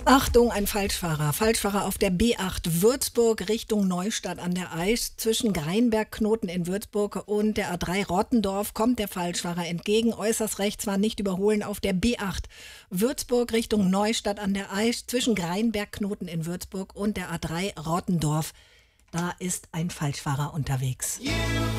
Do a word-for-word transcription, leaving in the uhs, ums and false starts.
Achtung, ein Falschfahrer. Falschfahrer auf der B acht Würzburg Richtung Neustadt an der Aisch. Zwischen Greinberg-Knoten in Würzburg und der A drei Rottendorf kommt der Falschfahrer entgegen. Äußerst rechts war nicht überholen auf der B acht Würzburg Richtung Neustadt an der Aisch. Zwischen Greinberg-Knoten in Würzburg und der A drei Rottendorf. Da ist ein Falschfahrer unterwegs.